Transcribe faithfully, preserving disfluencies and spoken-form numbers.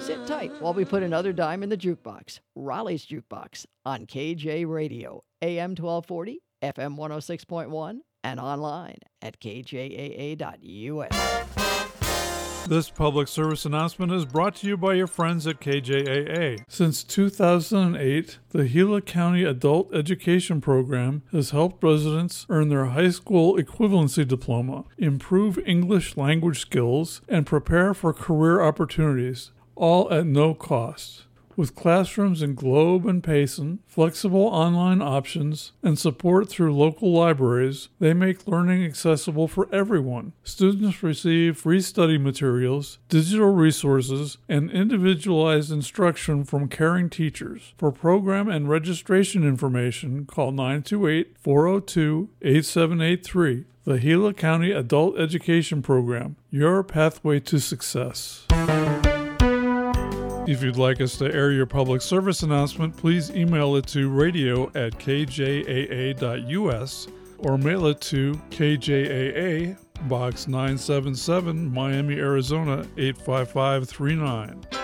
Sit tight while we put another dime in the jukebox. Raleigh's Jukebox on K J Radio, A M twelve forty, F M one oh six point one, and online at K J A A dot U S. This public service announcement is brought to you by your friends at K J A A. Since two thousand eight, the Gila County Adult Education Program has helped residents earn their high school equivalency diploma, improve English language skills, and prepare for career opportunities, all at no cost. With classrooms in Globe and Payson, flexible online options, and support through local libraries, they make learning accessible for everyone. Students receive free study materials, digital resources, and individualized instruction from caring teachers. For program and registration information, call nine two eight, four oh two, eight seven eight three. The Gila County Adult Education Program, your pathway to success. If you'd like us to air your public service announcement, please email it to radio at K J A A dot U S or mail it to K J A A, Box nine seven seven, Miami, Arizona eight five five three nine.